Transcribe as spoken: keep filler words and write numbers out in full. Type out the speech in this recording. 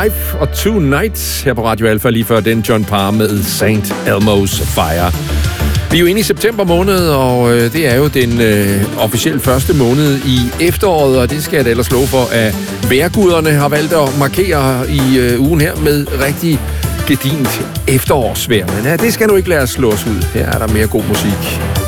Life og Two Nights her på Radio Alpha, lige før den John Parr med Saint Elmo's Fire. Vi er jo inde i september måned, og øh, det er jo den øh, officielt første måned i efteråret, og det skal jeg da ellers love for, at vejrguderne har valgt at markere i øh, ugen her med rigtig gedint efterårsvejr. Men ja, det skal nu ikke lade os slå os ud. Her er der mere god musik.